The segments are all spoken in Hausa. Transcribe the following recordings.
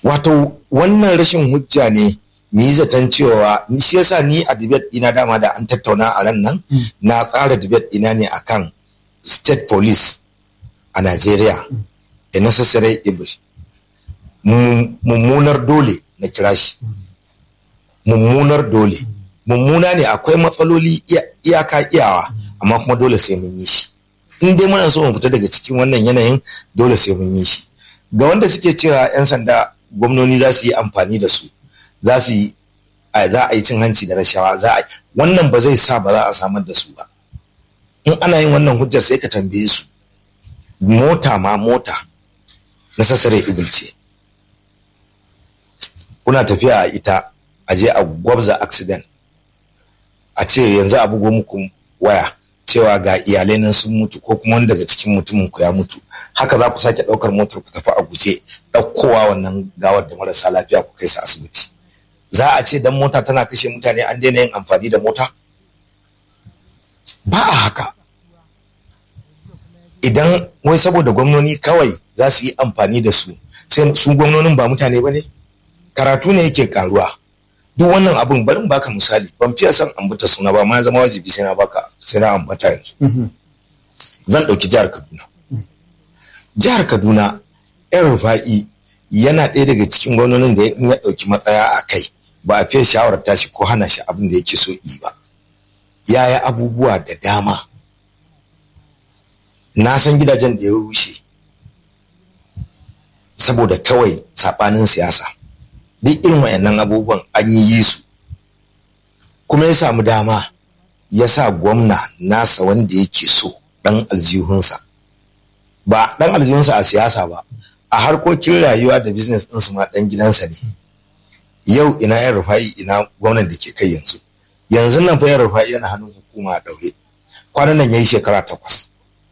wato wannan rashin hujja ne ni zaton cewa ni shi yasa ni a debate ɗina dama da an tattauna a ran nan na tsara debate ɗina ne akan state police a Najeriya a necessary evil, mummunar dole na kira shi mummunar dole. Mummuna ne, akwai matsaloli iyaka iyawa, amma kuma dole sai mun yi shi. In dai muna so mu fita daga cikin wannan yanayin, dole sai mun yi shi. Ga wanda suke cewa 'yan sanda gwamnoni za su yi amfani da su, za a yi cin hanci da rashawa, wannan ba zai sa ba za a samar da su ba. In ana yin wannan hujjar sai ka tambaye su, mota na sassare ibil ce. Kuna tafiya a ita, a je a gwabza accident, a ce yanzu a bugo muku waya cewa ga iyalai nan sun mutu ko kuma wani daga cikin mutumin ku ya mutu, haka za ku sake ɗaukar motar ku tafi a guje ɗaukowa wannan gawar da marasa lafiya ku kai su asibiti. Za a ce dan mota tana kashe mutane an daina yin amfani da mota? Ba a haka. Idan wai saboda gwamnoni kawai za su yi amfani da su, sai su gwamnonin ba mutane ba ne? Karatu ne yake karuwa. Duk wannan abun bari in baka misali, ban fiye son ambata suna ba, ma zama wajibi sai na ambata yanzu. Zan ɗauki jihar Kaduna. Jihar Kaduna, yan Rufa'i yana ɗaya daga cikin gwamnonin da ya ɗauki matsaya a kai, ba a fiye shawarar tashi ko hana shi abin da yake so yi ba. Yaya abubuwa da dama. Na san gidajen da ya rushe saboda kawai saɓanin siyasa. Duk irin wayannan abubuwan an yi su, kuma ya samu dama ya sa gwamna nasa wanda yake so ɗan aljihunsa, ba ɗan aljihunsa a siyasa ba, a harkokin rayuwa da business ɗinsu ma ɗan gidansa ne. Yau ina yan Rufa'i, ina gwamnan da ke kai yanzu nan fa yan Rufa'i yana hannun hukuma a ɗaure, kwanan nan ya yi shekara 8.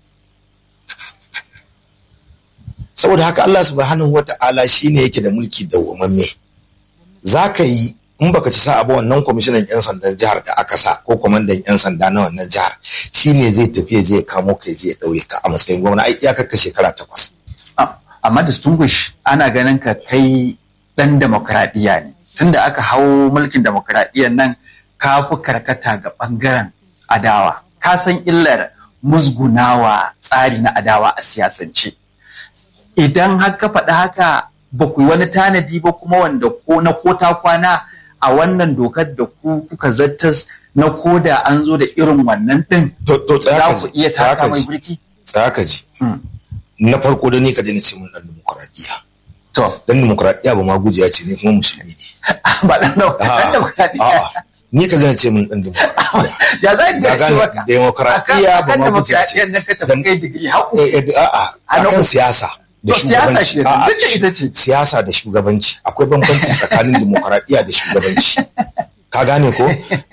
Saboda haka Allah subhanahu wata'ala shine yake da mulki dawwamamme. Za ka yi, in baka ci sa'a ba, wannan kwamishinan 'yan sandan jihar da aka sa ko kwamandan 'yan sanda na wannan jihar shine zai tafi je kamo kai je daure ka a matsayin gwamna. Ai iyakar ka shekara 8. Amma distinguish, ana ganin ka kai dan demokradiyya ne. Tunda aka hau mulkin demokradiyyar nan ka fi karkata ga bangaren adawa. Ka san illar musgunawa tsari na adawa a siyasance. Idan haka faɗi haka, ba ku yi wani tanadi ba kuma wanda ko na kota kwana a wannan dokar da kuka zartas na koda an zo da irin wannan din, za ku iya taka mai birki? Tsaya ka ji. Na farko da ni ka daina ce mun dan demokradiyya. To. Dan demokradiyya ba ma gujiya ce ne kuma musulmi ne. Ba dan demokradiyya. Ni ka daina ce mun dan demokradiyya. Ya za ka ce maka? Demokradiyya ba ma gujiya ce. Akan demokradiyya na ka tafi kai digiri haƙu. Akan siyasa. Da shugabanci. Siyasa da shugabanci akwai bambanci tsakanin demokaradiyya da shugabanci. Ka gane ko?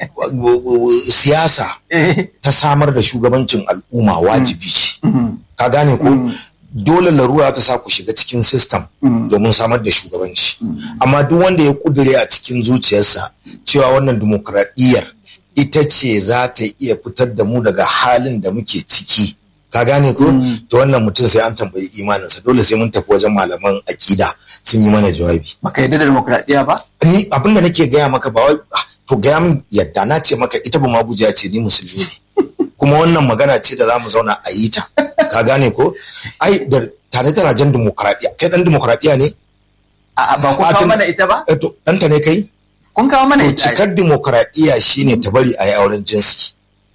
Siyasa ta samar da shugabancin al'umma wajibi ce. Ka gane ko? Dole larura ta sa ku shiga cikin system domin samar da shugabanci. Amma duk wanda ya kudure a cikin zuciyarsa cewa wannan demokaradiyyar ita ce za ta iya fitar da mu daga halin da muke ciki. Ka gane ko? To wannan mutum sai an tambayi imaninsa, dole sai mun tafi wajen malaman akida sun yi mana jawabi. Baka yadda da demokradiyya ba? Ni abin da nake gaya maka ba wai to gaya min yadda, na ce maka ita ba ma gujiya ce, ni musulmi ne. Kuma wannan magana ce da za mu zauna a yi ta. Ka gane ko? Ai da tare tana jan demokradiyya. Kai dan demokradiyya ne? Ba ku kawo mana ita ba? To ɗanta ne kai? Kun kawo mana ita. Cikar demokradiyya shine ta bari a yi auren jinsi.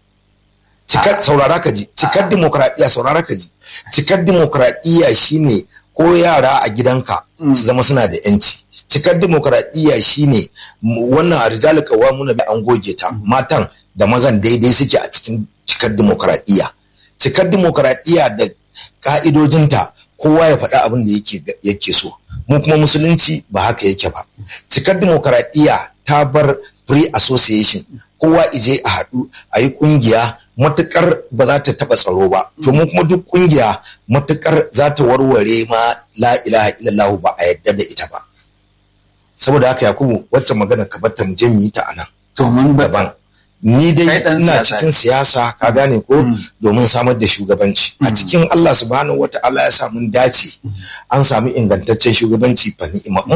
Saurara ka ji, cikar demokradiyya, saurara ka ji, cikar demokradiyya shine ko yara a gidanka su zama suna da yanci. Cikar demokradiyya shine wannan arjalu qawwamuna bi an goge ta, matan da mazan daidai suke a cikin cikar demokradiyya. Cikar demokradiyya da ka'idojinta kowa ya faɗa abin da yake so. Mu kuma musulunci ba haka yake ba. Cikar demokradiyya ta bar free association, kowa ije a haɗu a yi ƙungiya matukar ba za ta taba tsaro ba. To mu kuma duk kungiya matukar za ta warware ma la ilaha illallah ba a yadda da ita ba. Saboda haka Yakubu, wacce magana ka batta mu je mu yi ta anan. To mun daban. Ni dai ina cikin siyasa, ka gane ko, domin samar da shugabanci. A cikin Allah subhanahu wata'ala ya sa mun dace, an samu ingantaccen shugabanci fa ni'ima.